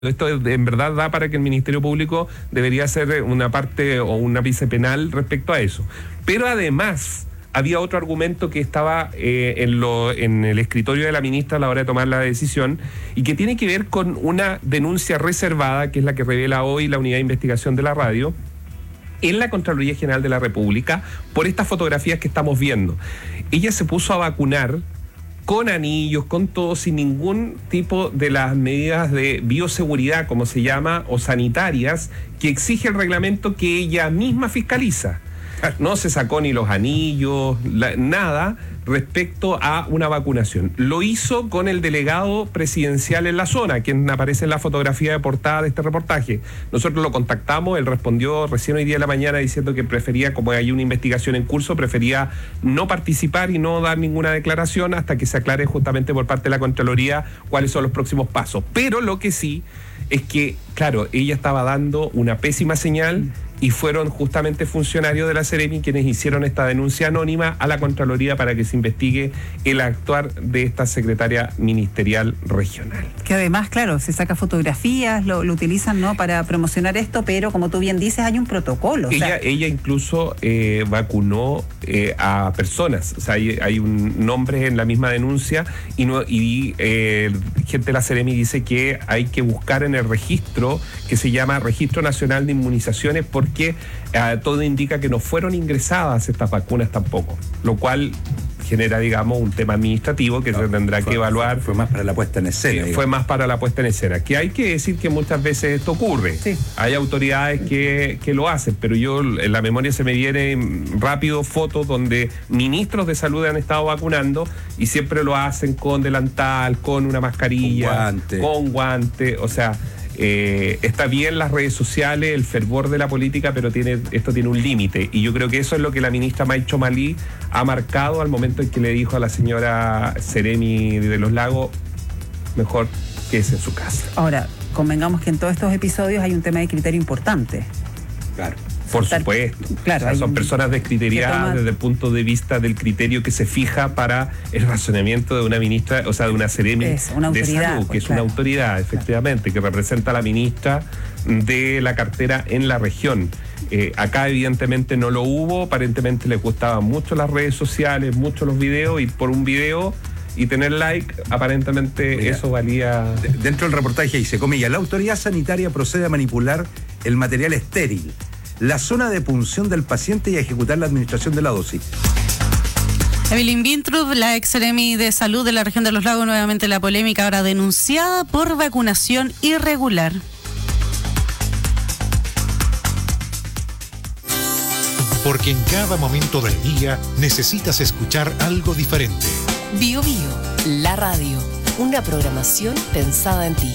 Esto en verdad da para que el Ministerio Público debería hacer una parte o un ápice penal respecto a eso. Pero además había otro argumento que estaba en el escritorio de la ministra a la hora de tomar la decisión y que tiene que ver con una denuncia reservada, que es la que revela hoy la Unidad de Investigación de la Radio, en la Contraloría General de la República, por estas fotografías que estamos viendo. Ella se puso a vacunar con anillos, con todo, sin ningún tipo de las medidas de bioseguridad, como se llama, o sanitarias, que exige el reglamento que ella misma fiscaliza. No se sacó ni los anillos, nada respecto a una vacunación. Lo hizo con el delegado presidencial en la zona, quien aparece en la fotografía de portada de este reportaje. Nosotros lo contactamos, él respondió recién hoy día de la mañana diciendo que prefería, como hay una investigación en curso, prefería no participar y no dar ninguna declaración hasta que se aclare justamente por parte de la Contraloría cuáles son los próximos pasos. Pero lo que sí es que, claro, ella estaba dando una pésima señal y fueron justamente funcionarios de la Seremi quienes hicieron esta denuncia anónima a la Contraloría para que se investigue el actuar de esta secretaria ministerial regional. Que además, claro, se saca fotografías, lo utilizan, ¿no?, para promocionar esto, pero como tú bien dices, hay un protocolo. Ella incluso vacunó a personas, o sea, hay un nombre en la misma denuncia y gente de la Seremi dice que hay que buscar en el registro que se llama Registro Nacional de Inmunizaciones, porque todo indica que no fueron ingresadas estas vacunas tampoco, lo cual genera, digamos, un tema administrativo que se tendrá que evaluar. Fue más para la puesta en escena. Fue más para la puesta en escena. Que hay que decir que muchas veces esto ocurre. Sí. Hay autoridades que lo hacen, pero yo en la memoria se me viene rápido fotos donde ministros de salud han estado vacunando y siempre lo hacen con delantal, con una mascarilla, con guante, o sea... está bien las redes sociales, el fervor de la política, pero esto tiene un límite, y yo creo que eso es lo que la ministra Maicho Malí ha marcado al momento en que le dijo a la señora Seremi de los Lagos, mejor quédese en su casa. Ahora, convengamos que en todos estos episodios hay un tema de criterio importante. Claro. Por supuesto. Claro, o sea, son personas descriteriadas desde el punto de vista del criterio que se fija para el razonamiento de una ministra, o sea, de una Seremi de Salud, que es una autoridad, efectivamente, que representa a la ministra de la cartera en la región. Acá evidentemente no lo hubo, aparentemente les gustaban mucho las redes sociales, mucho los videos, y por un video y tener like, aparentemente eso valía... Dentro del reportaje dice, comillas, la autoridad sanitaria procede a manipular el material estéril, la zona de punción del paciente y a ejecutar la administración de la dosis. Evelyn Vintrub, la ex Seremi de Salud de la región de Los Lagos, nuevamente la polémica, ahora denunciada por vacunación irregular. Porque en cada momento del día necesitas escuchar algo diferente. Bio Bio, la radio, una programación pensada en ti.